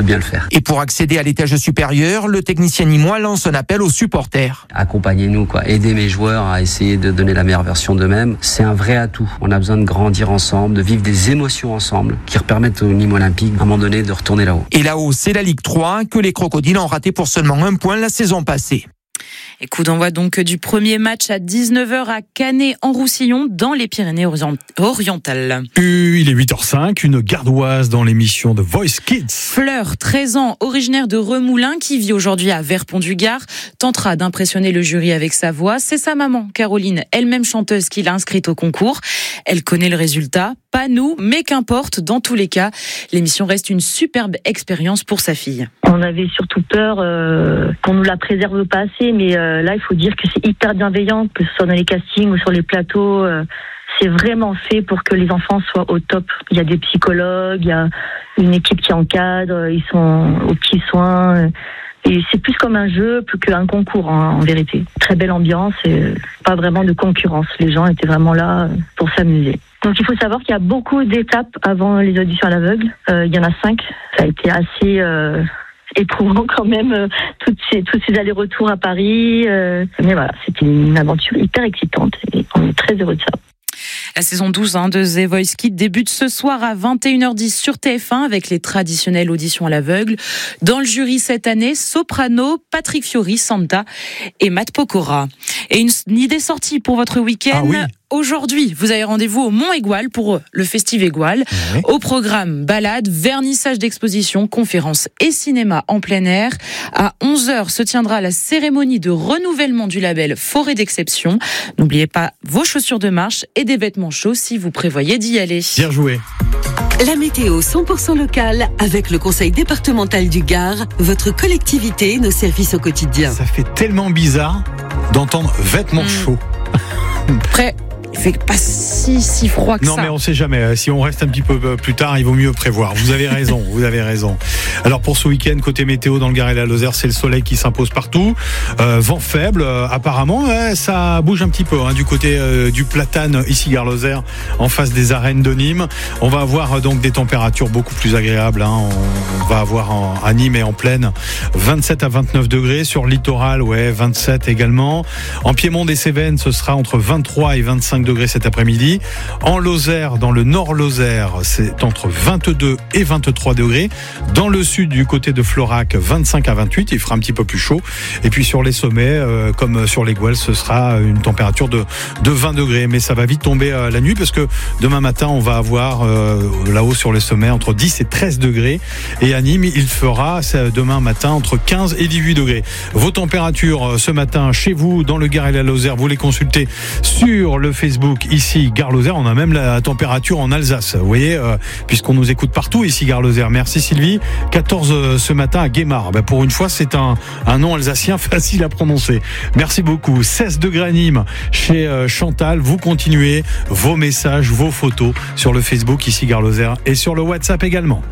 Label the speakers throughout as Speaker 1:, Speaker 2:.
Speaker 1: bien le faire.
Speaker 2: Et pour accéder à l'étage supérieur, le technicien nîmois lance un appel aux supporters.
Speaker 1: Accompagnez-nous, aider mes joueurs à essayer de donner la meilleure version d'eux-mêmes. C'est un vrai atout. On a besoin de grandir ensemble, de vivre des émotions ensemble qui permettent au Nîmes Olympique à un moment donné de retourner là-haut.
Speaker 2: Et là-haut, c'est la Ligue 3 que les Crocodiles ont raté pour seulement 1 point la saison passée.
Speaker 3: Et coup d'envoi donc du premier match à 19h à Canet-en-Roussillon dans les Pyrénées-Orientales.
Speaker 4: Il est 8h05, une gardoise dans l'émission de Voice Kids.
Speaker 3: Fleur, 13 ans, originaire de Remoulins, qui vit aujourd'hui à Verpont-du-Gard, tentera d'impressionner le jury avec sa voix. C'est sa maman, Caroline, elle-même chanteuse, qui l'a inscrite au concours. Elle connaît le résultat, pas nous, mais qu'importe, dans tous les cas, l'émission reste une superbe expérience pour sa fille.
Speaker 5: On avait surtout peur qu'on nous la préserve pas assez, mais là, il faut dire que c'est hyper bienveillant, que ce soit dans les castings ou sur les plateaux. C'est vraiment fait pour que les enfants soient au top. Il y a des psychologues, il y a une équipe qui encadre, ils sont aux petits soins. Et c'est plus comme un jeu, plus qu'un concours, en vérité. Très belle ambiance et pas vraiment de concurrence. Les gens étaient vraiment là pour s'amuser. Donc il faut savoir qu'il y a beaucoup d'étapes avant les auditions à l'aveugle. Il y en a 5. Ça a été assez éprouvant quand même, tous ces allers-retours à Paris. Mais voilà, c'était une aventure hyper excitante et on est très heureux de ça.
Speaker 3: La saison 12 de The Voice Kids débute ce soir à 21h10 sur TF1 avec les traditionnelles auditions à l'aveugle. Dans le jury cette année, Soprano, Patrick Fiori, Santa et Matt Pokora. Et une idée sortie pour votre week-end.
Speaker 4: Ah oui.
Speaker 3: Aujourd'hui, vous avez rendez-vous au Mont-Égual pour le Festive Égual. Oui. Au programme, balade, vernissage d'exposition, conférences et cinéma en plein air. À 11h se tiendra la cérémonie de renouvellement du label Forêt d'Exception. N'oubliez pas vos chaussures de marche et des vêtements chauds si vous prévoyez d'y aller.
Speaker 4: Bien joué.
Speaker 6: La météo 100% locale avec le Conseil départemental du Gard, votre collectivité, nos services au quotidien.
Speaker 4: Ça fait tellement bizarre d'entendre vêtements chauds.
Speaker 3: Prêt. Il fait pas si froid que ça.
Speaker 4: Non, mais on sait jamais. Si on reste un petit peu plus tard, il vaut mieux prévoir. Vous avez raison, vous avez raison. Alors pour ce week-end, côté météo dans le Gard et la Lozère, c'est le soleil qui s'impose partout. Vent faible, apparemment, ça bouge un petit peu du côté du Platane, ici Gare-Lozère, en face des arènes de Nîmes. On va avoir donc des températures beaucoup plus agréables. On va avoir à Nîmes et en plaine 27 à 29 degrés. Sur le littoral, 27 également. En Piémont des Cévennes, ce sera entre 23 et 25 degrés cet après-midi. En Lozère, dans le nord Lozère, c'est entre 22 et 23 degrés. Dans le sud, du côté de Florac, 25 à 28, il fera un petit peu plus chaud. Et puis sur les sommets, comme sur les Gouelles, ce sera une température de 20 degrés. Mais ça va vite tomber la nuit parce que demain matin, on va avoir là-haut sur les sommets entre 10 et 13 degrés. Et à Nîmes, il fera demain matin entre 15 et 18 degrés. Vos températures ce matin chez vous, dans le Gard et la Lozère, vous les consultez sur le Facebook ici Gare-Lozère. On a même la température en Alsace, vous voyez, puisqu'on nous écoute partout ici Gare-Lozère. Merci Sylvie. 14 ce matin à Guémard. Pour une fois, c'est un nom alsacien facile à prononcer. Merci beaucoup. 16 degrés à Nîmes chez Chantal. Vous continuez vos messages, vos photos sur le Facebook ici Gare-Lozère et sur le WhatsApp également.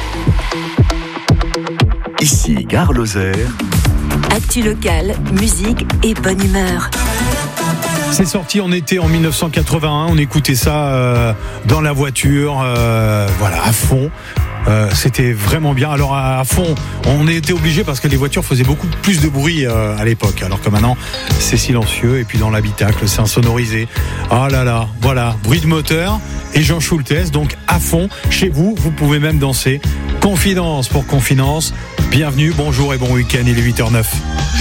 Speaker 7: Ici Gare-Lozère.
Speaker 6: Actu locale, musique et bonne humeur.
Speaker 4: C'est sorti en été en 1981, on écoutait ça dans la voiture, à fond. C'était vraiment bien. Alors à fond, on était obligé parce que les voitures faisaient beaucoup plus de bruit à l'époque. Alors que maintenant, c'est silencieux et puis dans l'habitacle, c'est insonorisé. Ah là là, voilà, bruit de moteur et Jean Schultes, donc à fond. Chez vous, vous pouvez même danser. Confidence pour Confidence. Bienvenue, bonjour et bon week-end, il est 8h09.